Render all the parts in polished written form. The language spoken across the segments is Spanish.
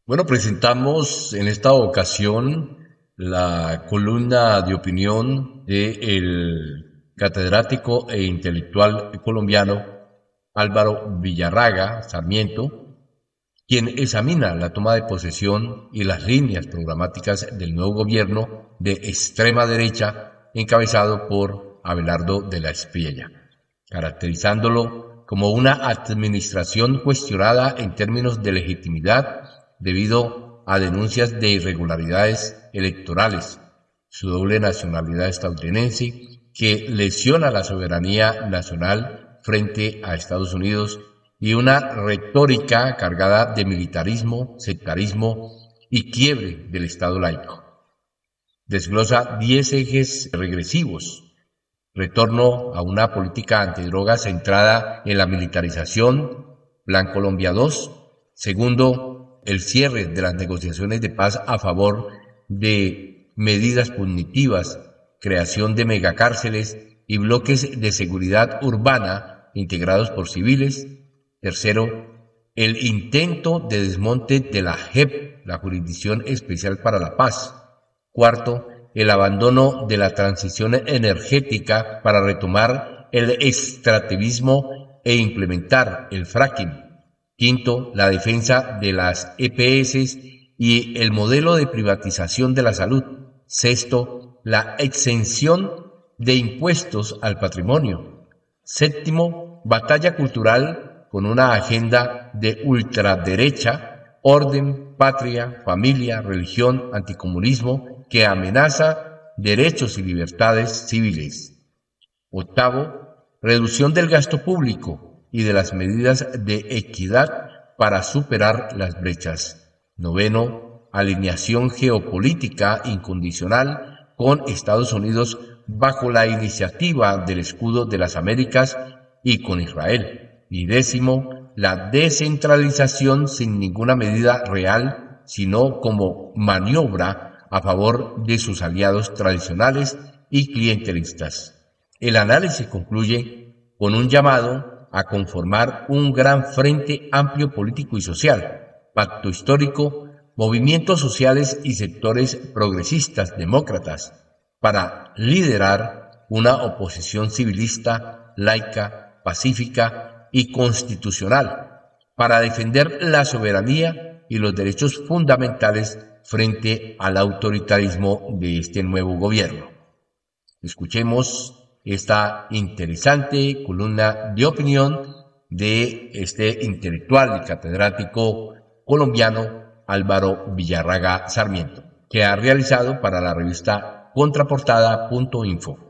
Bueno, presentamos en esta ocasión la columna de opinión del catedrático e intelectual colombiano Álvaro Villarraga Sarmiento, quien examina la toma de posesión y las líneas programáticas del nuevo gobierno de extrema derecha encabezado por Abelardo de la Espriella, caracterizándolo como una administración cuestionada en términos de legitimidad debido a denuncias de irregularidades electorales, su doble nacionalidad estadounidense que lesiona la soberanía nacional frente a Estados Unidos y una retórica cargada de militarismo, sectarismo y quiebre del Estado laico. Desglosa 10 ejes regresivos: retorno a una política antidrogas centrada en la militarización, Plan Colombia 2. Segundo, el cierre de las negociaciones de paz a favor de medidas punitivas, creación de megacárceles y bloques de seguridad urbana integrados por civiles. Tercero, el intento de desmonte de la JEP, la Jurisdicción Especial para la Paz. Cuarto, el abandono de la transición energética para retomar el extractivismo e implementar el fracking. Quinto, la defensa de las EPS y el modelo de privatización de la salud. Sexto, la exención de impuestos al patrimonio. Séptimo, batalla cultural con una agenda de ultraderecha, orden, patria, familia, religión, anticomunismo, que amenaza derechos y libertades civiles. Octavo, reducción del gasto público y de las medidas de equidad para superar las brechas. Noveno, alineación geopolítica incondicional con Estados Unidos bajo la iniciativa del Escudo de las Américas y con Israel. Y décimo, la descentralización sin ninguna medida real, sino como maniobra a favor de sus aliados tradicionales y clientelistas. El análisis concluye con un llamado a conformar un gran frente amplio político y social, pacto histórico, movimientos sociales y sectores progresistas demócratas, para liderar una oposición civilista, laica, pacífica y constitucional, para defender la soberanía y los derechos fundamentales frente al autoritarismo de este nuevo gobierno. Escuchemos esta interesante columna de opinión de este intelectual y catedrático colombiano Álvaro Villarraga Sarmiento, que ha realizado para la revista Contraportada.info.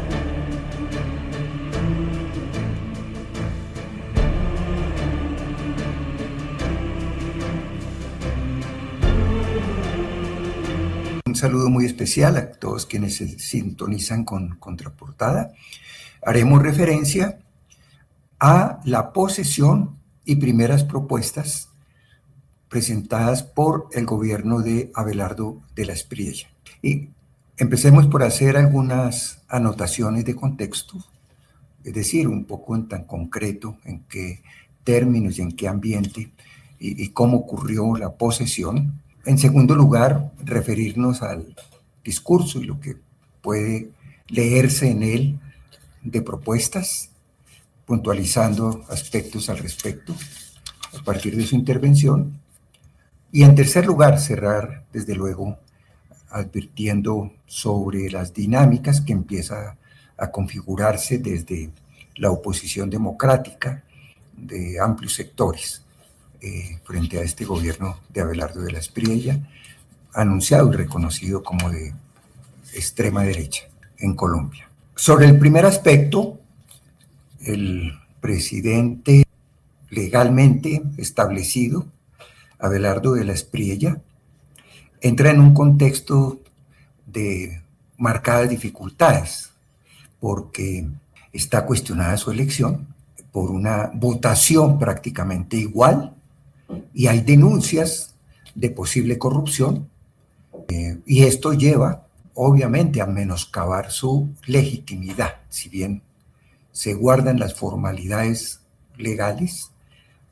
Un saludo muy especial a todos quienes se sintonizan con Contraportada. Haremos referencia a la posesión y primeras propuestas presentadas por el gobierno de Abelardo de la Espriella. Y empecemos por hacer algunas anotaciones de contexto, es decir, un poco en tan concreto, en qué términos y en qué ambiente y cómo ocurrió la posesión. En segundo lugar, referirnos al discurso y lo que puede leerse en él de propuestas, puntualizando aspectos al respecto a partir de su intervención. Y en tercer lugar, cerrar, desde luego, advirtiendo sobre las dinámicas que empieza a configurarse desde la oposición democrática de amplios sectores frente a este gobierno de Abelardo de la Espriella, anunciado y reconocido como de extrema derecha en Colombia. Sobre el primer aspecto, el presidente legalmente establecido, Abelardo de la Espriella, entra en un contexto de marcadas dificultades, porque está cuestionada su elección por una votación prácticamente igual, y hay denuncias de posible corrupción, y esto lleva obviamente a menoscabar su legitimidad. Si bien se guardan las formalidades legales,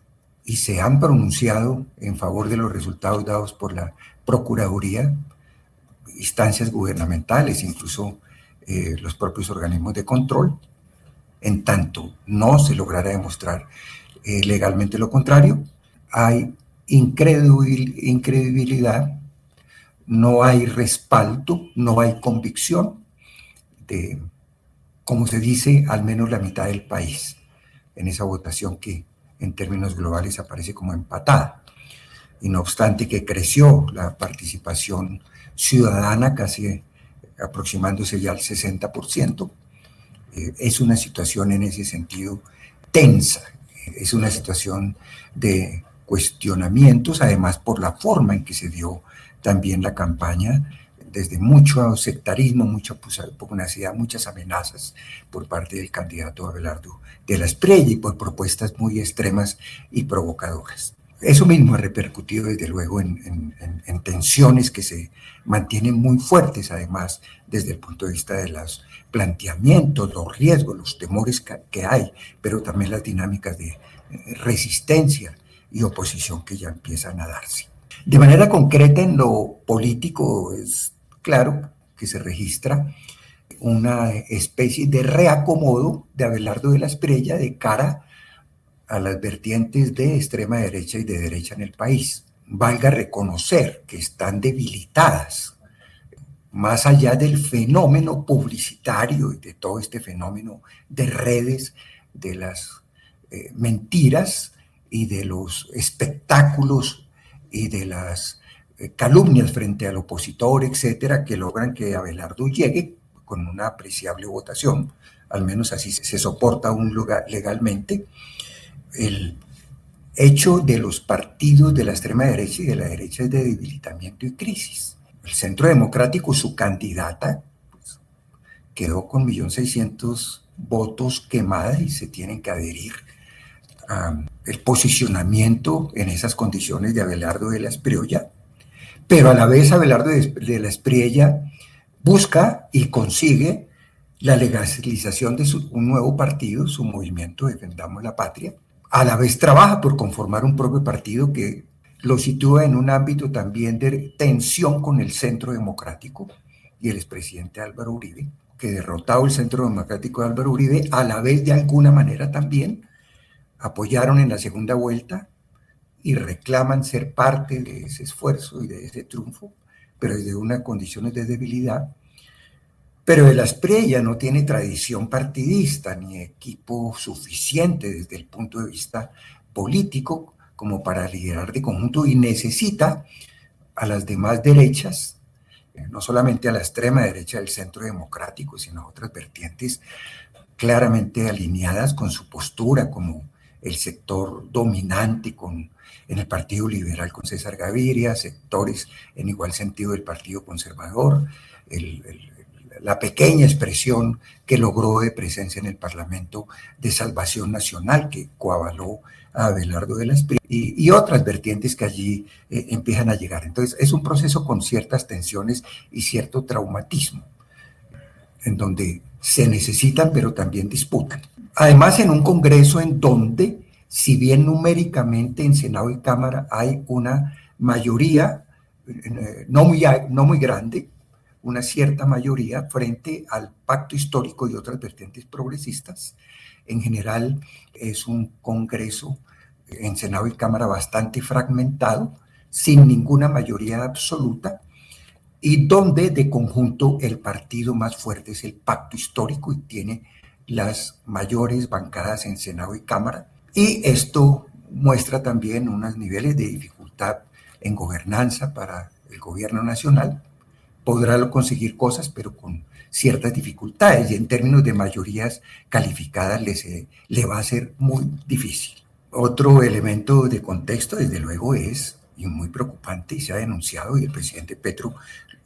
y se han pronunciado en favor de los resultados dados por la Procuraduría, instancias gubernamentales, incluso los propios organismos de control, en tanto no se lograra demostrar legalmente lo contrario. Hay incredibilidad, no hay respaldo, no hay convicción de, como se dice, al menos la mitad del país en esa votación que en términos globales aparece como empatada. Y no obstante que creció la participación ciudadana, casi aproximándose ya al 60%, es una situación en ese sentido tensa, es una situación de cuestionamientos, además por la forma en que se dio también la campaña, desde mucho sectarismo, mucha pugnacidad, muchas amenazas por parte del candidato Abelardo de la Espriella y por propuestas muy extremas y provocadoras. Eso mismo ha repercutido desde luego en tensiones que se mantienen muy fuertes, además desde el punto de vista de los planteamientos, los riesgos, los temores que hay, pero también las dinámicas de resistencia y oposición que ya empiezan a darse. De manera concreta, en lo político es claro que se registra una especie de reacomodo de Abelardo de la Espriella de cara a las vertientes de extrema derecha y de derecha en el país. Valga reconocer que están debilitadas, más allá del fenómeno publicitario y de todo este fenómeno de redes, de las mentiras y de los espectáculos y de las calumnias frente al opositor, etcétera, que logran que Abelardo llegue con una apreciable votación, al menos así se soporta aún legalmente. El hecho de los partidos de la extrema derecha y de la derecha es de debilitamiento y crisis. El Centro Democrático, su candidata, pues, quedó con 1.600.000 votos quemadas y se tienen que adherir al posicionamiento en esas condiciones de Abelardo de la Espriella, pero a la vez Abelardo de la Espriella busca y consigue la legalización de un nuevo partido, su movimiento Defendamos la Patria. A la vez trabaja por conformar un propio partido que lo sitúa en un ámbito también de tensión con el Centro Democrático y el expresidente Álvaro Uribe, que derrotado el Centro Democrático de Álvaro Uribe, a la vez de alguna manera también apoyaron en la segunda vuelta y reclaman ser parte de ese esfuerzo y de ese triunfo, pero desde unas condiciones de debilidad. Pero de la Espriella no tiene tradición partidista ni equipo suficiente desde el punto de vista político como para liderar de conjunto y necesita a las demás derechas, no solamente a la extrema derecha del Centro Democrático, sino a otras vertientes claramente alineadas con su postura como el sector dominante en el Partido Liberal con César Gaviria, sectores en igual sentido del Partido Conservador, la pequeña expresión que logró de presencia en el Parlamento de Salvación Nacional, que coavaló a Abelardo de la Espriella, y otras vertientes que allí empiezan a llegar. Entonces, es un proceso con ciertas tensiones y cierto traumatismo, en donde se necesitan, pero también disputan. Además, en un Congreso en donde, si bien numéricamente en Senado y Cámara hay una mayoría, no muy grande, una cierta mayoría frente al pacto histórico y otras vertientes progresistas. En general es un Congreso en Senado y Cámara bastante fragmentado, sin ninguna mayoría absoluta, y donde de conjunto el partido más fuerte es el pacto histórico y tiene las mayores bancadas en Senado y Cámara. Y esto muestra también unos niveles de dificultad en gobernanza para el gobierno nacional. Podrá conseguir cosas, pero con ciertas dificultades, y en términos de mayorías calificadas le va a ser muy difícil. Otro elemento de contexto, desde luego, es, y muy preocupante, y se ha denunciado, y el presidente Petro,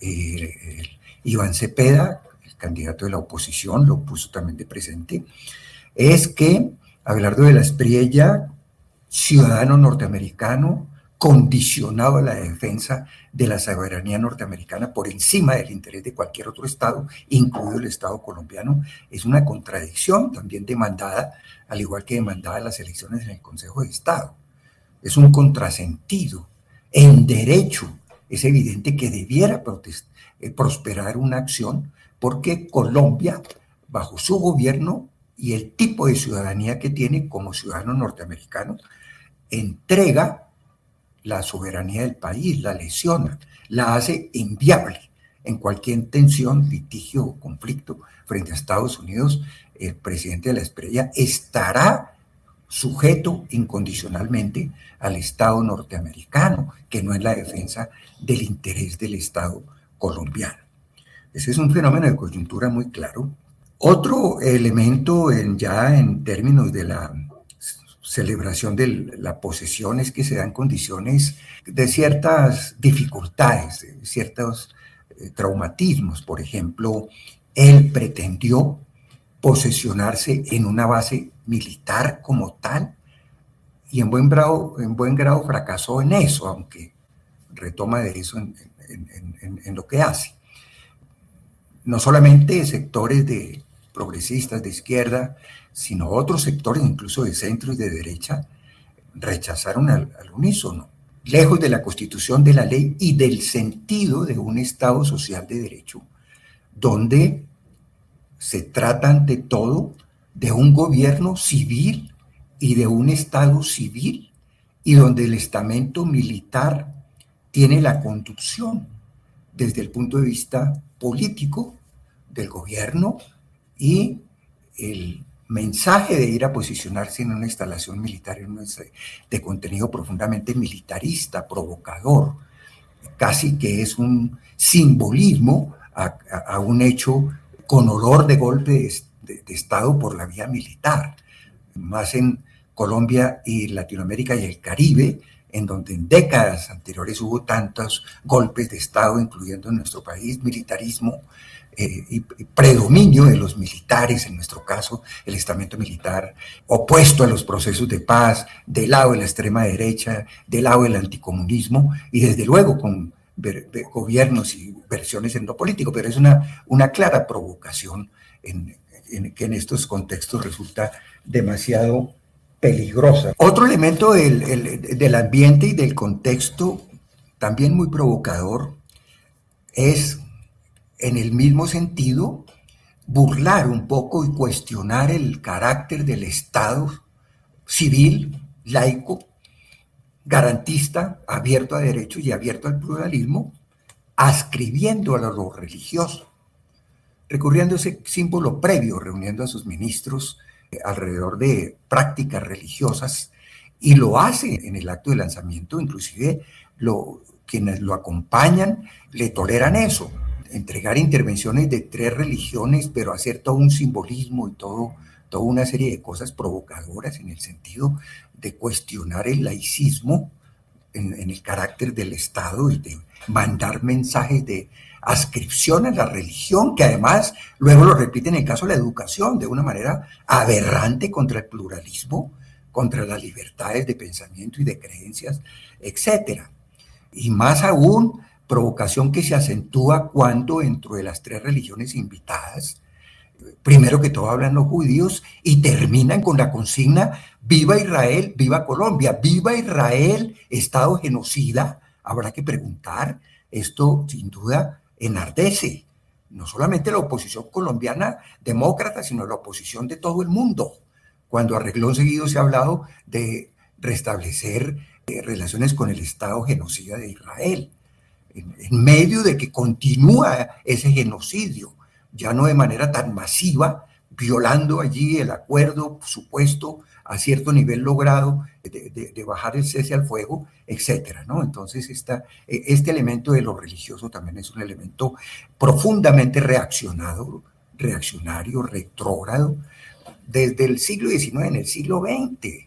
Iván Cepeda, el candidato de la oposición, lo puso también de presente, es que Abelardo de la Espriella, ciudadano norteamericano, condicionado a la defensa de la soberanía norteamericana por encima del interés de cualquier otro Estado, incluido el Estado colombiano, es una contradicción también demandada, al igual que demandada las elecciones en el Consejo de Estado. es un contrasentido. En derecho es evidente que debiera prosperar una acción porque Colombia, bajo su gobierno y el tipo de ciudadanía que tiene como ciudadano norteamericano, entrega la soberanía del país, la lesiona, la hace inviable. En cualquier tensión, litigio o conflicto frente a Estados Unidos, el presidente de la Espriella estará sujeto incondicionalmente al Estado norteamericano, que no es la defensa del interés del Estado colombiano. Ese es un fenómeno de coyuntura muy claro. Otro elemento ya en términos de la celebración de la posesión es que se dan condiciones de ciertas dificultades, de ciertos traumatismos. Por ejemplo, él pretendió posesionarse en una base militar como tal y en buen grado fracasó en eso, aunque retoma de eso en lo que hace. No solamente sectores de progresistas de izquierda, sino otros sectores incluso de centro y de derecha rechazaron al unísono, lejos de la constitución, de la ley y del sentido de un Estado social de derecho, donde se trata ante todo de un gobierno civil y de un Estado civil, y donde el estamento militar tiene la conducción desde el punto de vista político del gobierno, y el mensaje de ir a posicionarse en una instalación militar de contenido profundamente militarista, provocador, casi que es un simbolismo a un hecho con olor de golpe de Estado por la vía militar, más en Colombia y Latinoamérica y el Caribe, en donde en décadas anteriores hubo tantos golpes de Estado, incluyendo en nuestro país, militarismo y predominio de los militares, en nuestro caso, el estamento militar, opuesto a los procesos de paz, del lado de la extrema derecha, del lado del anticomunismo, y desde luego con gobiernos y versiones en lo político, pero es una clara provocación que en estos contextos resulta demasiado peligrosa. Otro elemento del ambiente y del contexto también muy provocador es, en el mismo sentido, burlar un poco y cuestionar el carácter del Estado civil, laico, garantista, abierto a derechos y abierto al pluralismo, ascribiendo a lo religioso, recurriendo a ese símbolo previo, reuniendo a sus ministros alrededor de prácticas religiosas, y lo hace en el acto de lanzamiento. Inclusive quienes lo acompañan le toleran eso, entregar intervenciones de 3 religiones, pero hacer todo un simbolismo y toda una serie de cosas provocadoras en el sentido de cuestionar el laicismo en el carácter del Estado y de mandar mensajes de ascripción a la religión, que además luego lo repite en el caso de la educación de una manera aberrante contra el pluralismo, contra las libertades de pensamiento y de creencias, etc. Y más aún, provocación que se acentúa cuando dentro de las 3 religiones invitadas, primero que todo hablan los judíos y terminan con la consigna: viva Israel, viva Colombia, viva Israel, Estado genocida. Habrá que preguntar, esto sin duda enardece no solamente la oposición colombiana demócrata, sino la oposición de todo el mundo, cuando a renglón seguido se ha hablado de restablecer relaciones con el Estado genocida de Israel, en medio de que continúa ese genocidio, ya no de manera tan masiva, violando allí el acuerdo supuesto a cierto nivel logrado de bajar el cese al fuego, etcétera, ¿no? Entonces, este elemento de lo religioso también es un elemento profundamente reaccionario, retrógrado, desde el siglo XIX, en el siglo XX.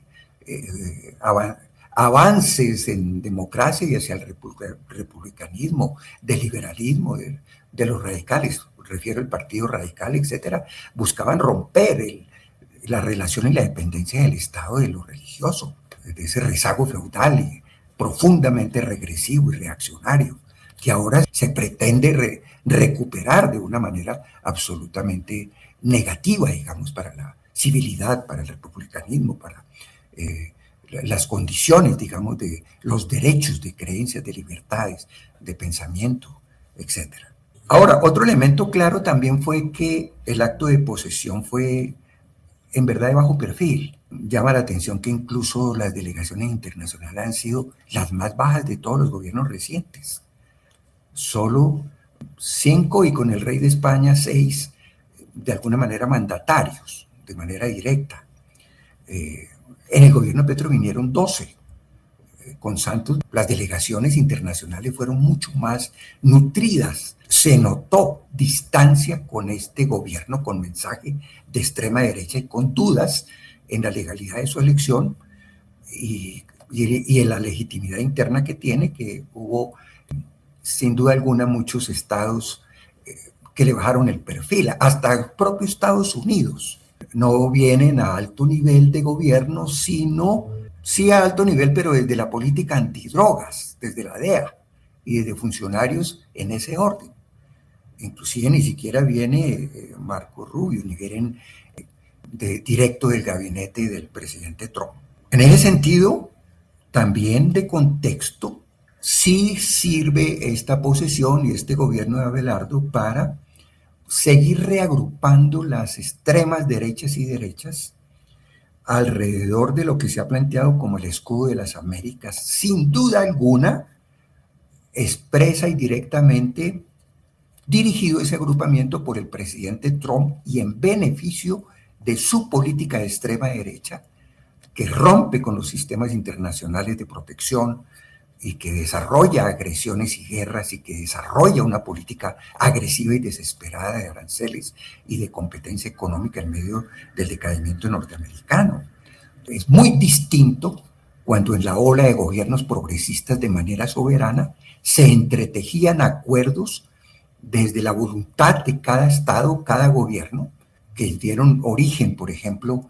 Avances en democracia y hacia el republicanismo, del liberalismo, de los radicales, refiero al Partido Radical, etcétera, buscaban romper la relación y la dependencia del Estado de lo religioso, de ese rezago feudal y profundamente regresivo y reaccionario, que ahora se pretende recuperar de una manera absolutamente negativa, digamos, para la civilidad, para el republicanismo, para las condiciones, digamos, de los derechos de creencias, de libertades, de pensamiento, etc. Ahora, otro elemento claro también fue que el acto de posesión fue en verdad de bajo perfil. Llama la atención que incluso las delegaciones internacionales han sido las más bajas de todos los gobiernos recientes. Solo 5 y con el rey de España 6, de alguna manera mandatarios, de manera directa. En el gobierno de Petro vinieron 12. Con Santos las delegaciones internacionales fueron mucho más nutridas. Se notó distancia con este gobierno, con mensaje de extrema derecha y con dudas en la legalidad de su elección y en la legitimidad interna que tiene, que hubo sin duda alguna muchos estados que le bajaron el perfil, hasta el propio Estados Unidos. No vienen a alto nivel de gobierno, sino sí a alto nivel, pero desde la política antidrogas, desde la DEA y desde funcionarios en ese orden. Inclusive ni siquiera viene Marco Rubio, ni vienen directo del gabinete del presidente Trump. En ese sentido, también de contexto, sí sirve esta posesión y este gobierno de Abelardo para seguir reagrupando las extremas derechas y derechas alrededor de lo que se ha planteado como el escudo de las Américas, sin duda alguna, expresa y directamente dirigido ese agrupamiento por el presidente Trump y en beneficio de su política de extrema derecha, que rompe con los sistemas internacionales de protección y que desarrolla agresiones y guerras y que desarrolla una política agresiva y desesperada de aranceles y de competencia económica en medio del decaimiento norteamericano. Es muy distinto cuando en la ola de gobiernos progresistas de manera soberana se entretejían acuerdos desde la voluntad de cada estado, cada gobierno, que dieron origen, por ejemplo,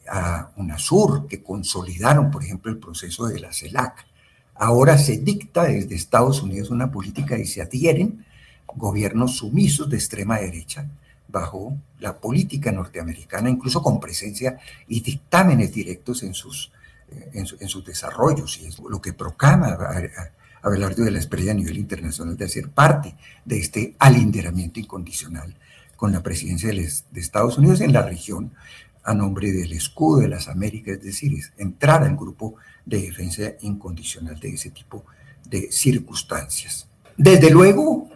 a UNASUR, que consolidaron, por ejemplo, el proceso de la CELAC. Ahora se dicta desde Estados Unidos una política y se adhieren gobiernos sumisos de extrema derecha bajo la política norteamericana, incluso con presencia y dictámenes directos en sus desarrollos. Y es lo que proclama Abelardo de la Espriella a nivel internacional de hacer parte de este alinderamiento incondicional con la presidencia de Estados Unidos en la región a nombre del escudo de las Américas, es decir, es entrar al grupo de defensa incondicional de ese tipo de circunstancias. Desde luego,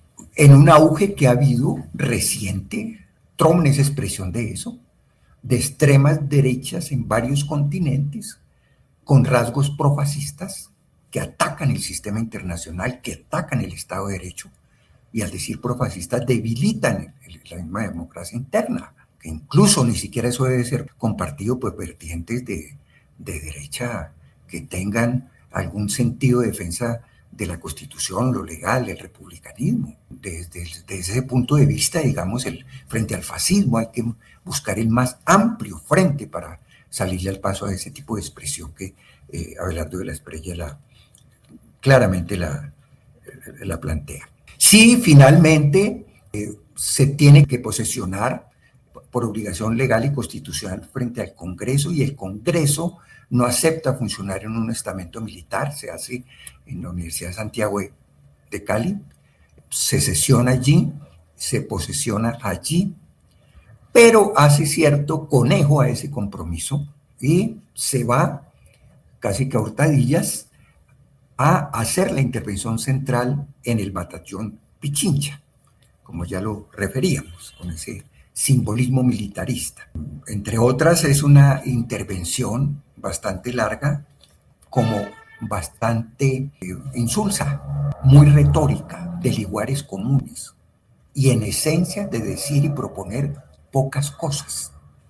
en un auge que ha habido reciente, Trump es expresión de eso, de extremas derechas en varios continentes, con rasgos profascistas que atacan el sistema internacional, que atacan el Estado de Derecho, y al decir profascistas debilitan la misma democracia interna, que incluso ni siquiera eso debe ser compartido por vertientes de derecha que tengan algún sentido de defensa de la Constitución, lo legal, el republicanismo. Desde ese punto de vista, digamos, frente al fascismo hay que buscar el más amplio frente para salirle al paso a ese tipo de expresión que Abelardo de la Espriella claramente la plantea. Sí, finalmente se tiene que posesionar por obligación legal y constitucional frente al Congreso, y el Congreso no acepta funcionar en un estamento militar. Se hace en la Universidad de Santiago de Cali, se sesiona allí, se posesiona allí, pero hace cierto conejo a ese compromiso y se va casi que a hurtadillas a hacer la intervención central en el batallón Pichincha, como ya lo referíamos, con ese simbolismo militarista. Entre otras, es una intervención bastante larga, como bastante insulsa, muy retórica, de lugares comunes, y en esencia de decir y proponer pocas cosas,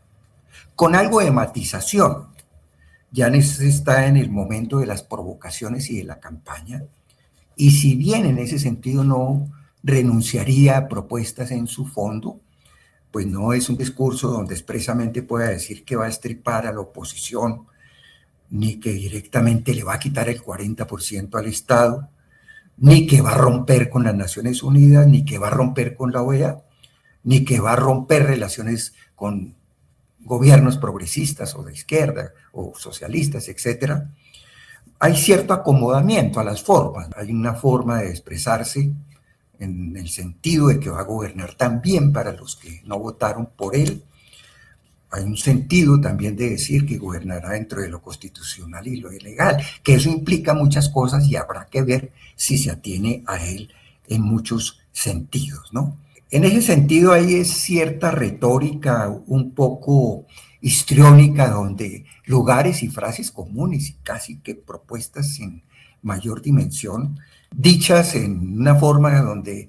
con algo de matización. Ya está en el momento de las provocaciones y de la campaña, y si bien en ese sentido no renunciaría a propuestas en su fondo, pues no es un discurso donde expresamente pueda decir que va a estripar a la oposición, ni que directamente le va a quitar el 40% al Estado, ni que va a romper con las Naciones Unidas, ni que va a romper con la OEA, ni que va a romper relaciones con gobiernos progresistas o de izquierda o socialistas, etcétera, hay cierto acomodamiento a las formas. Hay una forma de expresarse en el sentido de que va a gobernar también para los que no votaron por él. Hay un sentido también de decir que gobernará dentro de lo constitucional y lo ilegal, que eso implica muchas cosas y habrá que ver si se atiene a él en muchos sentidos, ¿no? En ese sentido hay cierta retórica un poco histriónica donde lugares y frases comunes y casi que propuestas sin mayor dimensión, dichas en una forma donde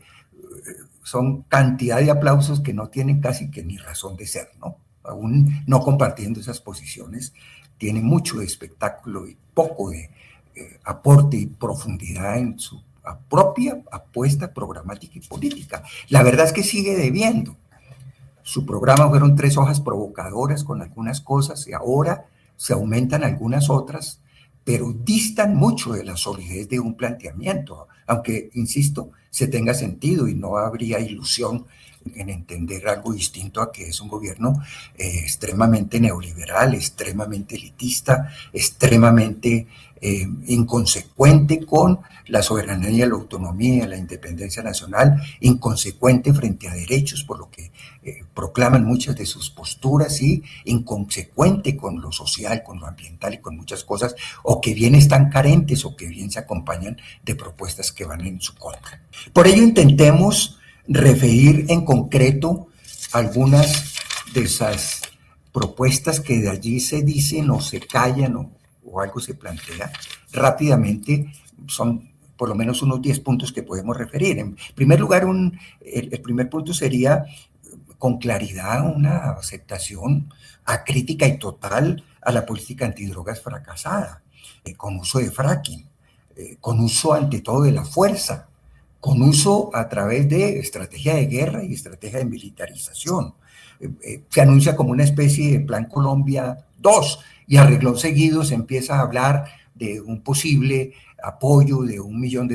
son cantidad de aplausos que no tienen casi que ni razón de ser, ¿no? Aún no compartiendo esas posiciones, tiene mucho de espectáculo y poco de aporte y profundidad en su propia apuesta programática y política. La verdad es que sigue debiendo. Su programa fueron 3 hojas provocadoras con algunas cosas y ahora se aumentan algunas otras, pero distan mucho de la solidez de un planteamiento, aunque, insisto, se tenga sentido y no habría ilusión en entender algo distinto a que es un gobierno extremadamente neoliberal, extremadamente elitista, extremadamente inconsecuente con la soberanía, la autonomía, la independencia nacional, inconsecuente frente a derechos, por lo que proclaman muchas de sus posturas, y inconsecuente con lo social, con lo ambiental y con muchas cosas, o que bien están carentes o que bien se acompañan de propuestas que van en su contra. Por ello intentemos referir en concreto algunas de esas propuestas que de allí se dicen o se callan o algo se plantea. Rápidamente son por lo menos unos 10 puntos que podemos referir. En primer lugar, el primer punto sería con claridad una aceptación acrítica y total a la política antidrogas fracasada, con uso de fracking, con uso ante todo de la fuerza, con uso a través de estrategia de guerra y estrategia de militarización. Se anuncia como una especie de Plan Colombia 2 y a renglón seguido se empieza a hablar de un posible apoyo de $1 millón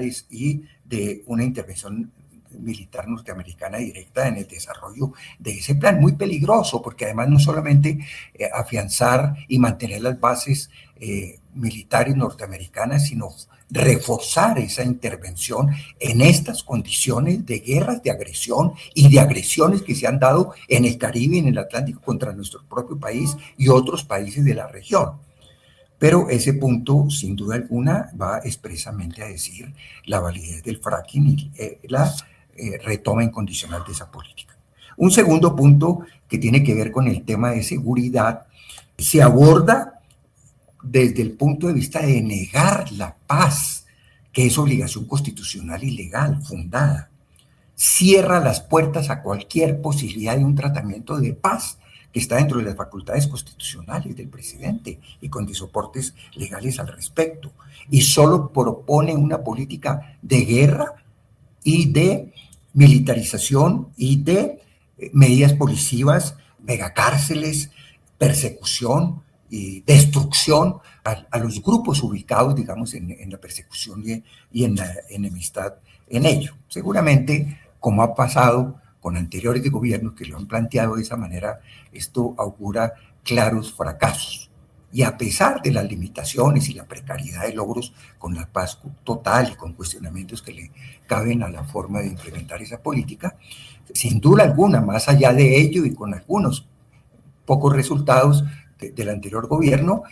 y de una intervención militar norteamericana directa en el desarrollo de ese plan, muy peligroso, porque además no solamente afianzar y mantener las bases militares norteamericanas, sino reforzar esa intervención en estas condiciones de guerras, de agresión y de agresiones que se han dado en el Caribe y en el Atlántico contra nuestro propio país y otros países de la región. Pero ese punto, sin duda alguna, va expresamente a decir la validez del fracking y la retoma incondicional de esa política. Un segundo punto que tiene que ver con el tema de seguridad se aborda desde el punto de vista de negar la paz, que es obligación constitucional y legal, fundada. Cierra las puertas a cualquier posibilidad de un tratamiento de paz que está dentro de las facultades constitucionales del presidente y con soportes legales al respecto. Y solo propone una política de guerra y de militarización y de medidas policivas, megacárceles, persecución y destrucción a los grupos ubicados, digamos, en la persecución y en la enemistad en ello. Seguramente, como ha pasado con anteriores gobiernos que lo han planteado de esa manera, esto augura claros fracasos. Y a pesar de las limitaciones y la precariedad de logros con la paz total y con cuestionamientos que le caben a la forma de implementar esa política, sin duda alguna, más allá de ello y con algunos pocos resultados del anterior gobierno,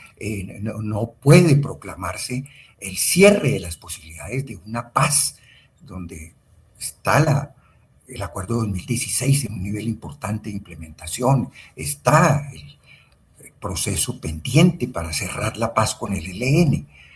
no puede proclamarse el cierre de las posibilidades de una paz donde está el acuerdo de 2016 en un nivel importante de implementación, está el proceso pendiente para cerrar la paz con el ELN,